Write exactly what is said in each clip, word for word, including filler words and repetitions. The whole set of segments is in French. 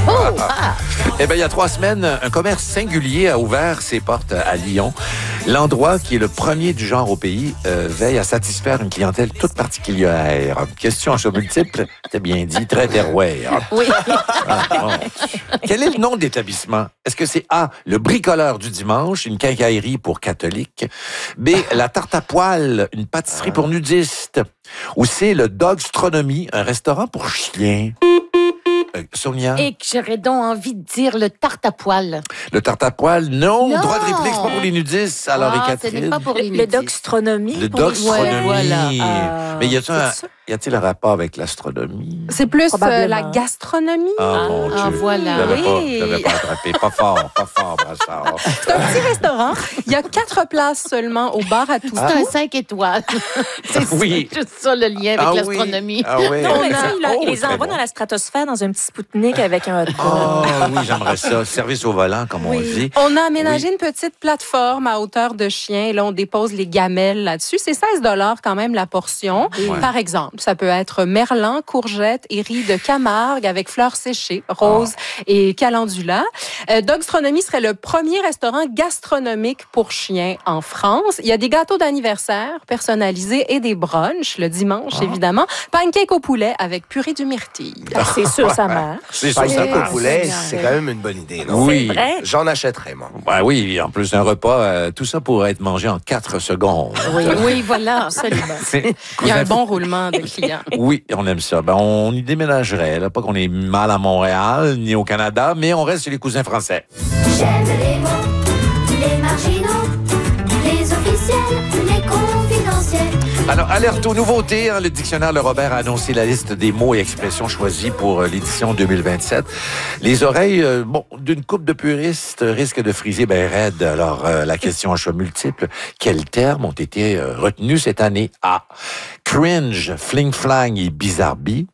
Oh! Ah! Eh bien, il y a trois semaines, un commerce singulier a ouvert ses portes à Lyon. L'endroit, qui est le premier du genre au pays, euh, veille à satisfaire une clientèle toute particulière. Question à choix multiple, t'as bien dit, très terroir. Oui. Ah, bon. Quel est le nom de l'établissement? Est-ce que c'est A, le bricoleur du dimanche, une quincaillerie pour catholiques? B, la tarte à poil, une pâtisserie pour nudistes? Ou C, le Dogstronomie, un restaurant pour chiens? Euh, Sonia? Et que j'aurais donc envie de dire le tarte à poil. Le tarte à poil, non. Non. Droit de réplique, c'est pas pour les nudistes. Alors, Ah, et ce Catherine? n'est pas pour les Le nudistes. doxtronomie. Le pour les- doxtronomie. Ouais, voilà. Euh, Mais y a-t-il un, c'est ça? y a-t-il un rapport avec l'astronomie? C'est plus euh, Probablement. la gastronomie. Ah, mon ah, Dieu. voilà. Je l'avais pas, Oui. je l'avais pas attrapé. Pas fort, pas fort, Brassard. C'est un petit restaurant. Il y a quatre places seulement au bar à tout. C'est un cinq étoiles. C'est Oui. juste ça le lien avec Ah oui. l'astronomie. Ah oui. Non, mais On tu a- sais, il, a- Oh, il les très envoie bon. dans la stratosphère dans un petit Spoutnik avec un hot dog. Oh oui, j'aimerais ça. Service au volant, comme on dit. On a aménagé une petite plateforme à hauteur de chien. Et là, on dépose les gamelles là-dessus. C'est seize dollars quand même la portion. Ouais. Par exemple, ça peut être merlan, courgette et riz de Camargue avec fleurs séchées, roses et calendula. Euh, Dogstronomie serait le premier restaurant gastronomique pour chiens en France. Il y a des gâteaux d'anniversaire personnalisés et des brunchs le dimanche, évidemment. Pancake au poulet avec purée du myrtille. Ah, c'est sûr, ça marche. C'est sûr, Pancake ça au marche. poulet, génial. c'est quand même une bonne idée, non? Oui. C'est vrai. J'en achèterais, moi. Ben oui, en plus d'un repas, euh, tout ça pourrait être mangé en quatre secondes. Oui, oui, voilà. Absolument. C'est- Il y a un bon roulement de clients. Oui, on aime ça. Ben, on y déménagerait. Là. Pas qu'on est mal à Montréal ni au Canada, mais on reste chez les cousins français. J'aime les mots, les marginaux, les officiels, les confidentiels. Alors, alerte aux nouveautés. Hein. Le dictionnaire Le Robert a annoncé la liste des mots et expressions choisis pour euh, l'édition deux mille vingt-sept. Les oreilles, euh, bon, d'une couple de puristes risquent de friser ben raide. Alors, euh, la question à choix multiple, quels termes ont été euh, retenus cette année? A. Cringe, fling-flang et bizarbi.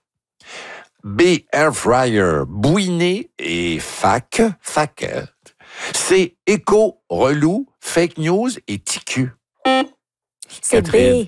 B. Air fryer, bouiné et fac, fac. C. Écho, relou, fake news et ticu. C'est Catherine. B.